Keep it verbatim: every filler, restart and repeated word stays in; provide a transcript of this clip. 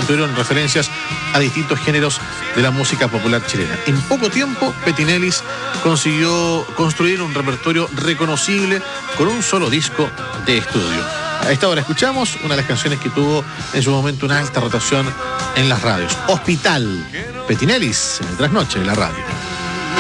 incluyeron referencias a distintos géneros de la música popular chilena. En poco tiempo, Petinellis consiguió construir un repertorio reconocible con un solo disco de estudio. A esta hora escuchamos una de las canciones que tuvo en su momento una alta rotación en las radios. Hospital, Petinellis en el trasnoche de la radio.